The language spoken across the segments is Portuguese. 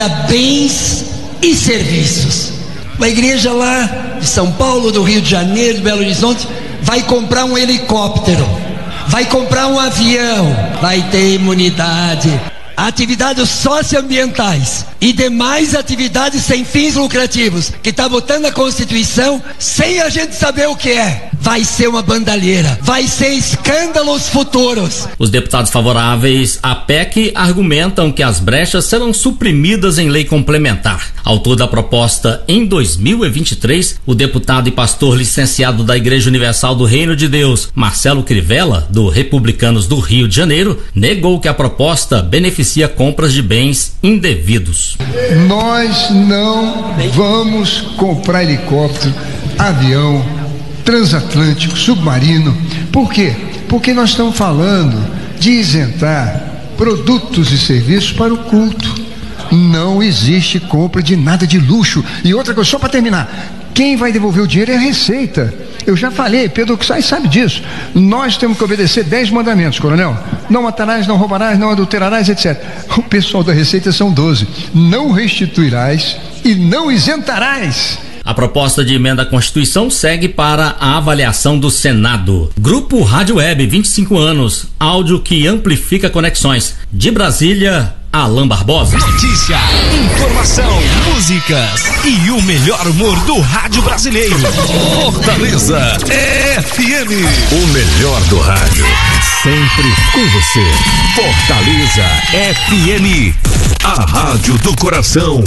bens e serviços. Uma igreja lá de São Paulo, do Rio de Janeiro, do Belo Horizonte, vai comprar um helicóptero, vai comprar um avião, vai ter imunidade. Atividades socioambientais e demais atividades sem fins lucrativos, que está botando a Constituição sem a gente saber o que é. Vai ser uma bandalheira, vai ser escândalos futuros. Os deputados favoráveis à PEC argumentam que as brechas serão suprimidas em lei complementar. Autor da proposta em 2023, o deputado e pastor licenciado da Igreja Universal do Reino de Deus, Marcelo Crivella, do Republicanos do Rio de Janeiro, negou que a proposta beneficia compras de bens indevidos. Nós não vamos comprar helicóptero, avião, transatlântico, submarino. Por quê? Porque nós estamos falando de isentar produtos e serviços para o culto. Não existe compra de nada de luxo. E outra coisa, só para terminar, quem vai devolver o dinheiro é a Receita. Eu já falei, Pedro Oxai sabe disso. Nós temos que obedecer 10 mandamentos, coronel. Não matarás, não roubarás, não adulterarás, etc. O pessoal da Receita são 12. Não restituirás e não isentarás. A proposta de emenda à Constituição segue para a avaliação do Senado. Grupo Rádio Web, 25 anos, áudio que amplifica conexões. De Brasília, Alain Barbosa. Notícia, informação, músicas e o melhor humor do rádio brasileiro. Fortaleza FM. O melhor do rádio. Sempre com você. Fortaleza FM. A rádio do coração.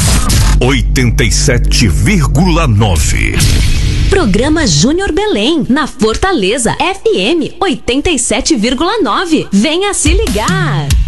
87,9. Programa Júnior Belém, na Fortaleza FM 87,9. Venha se ligar.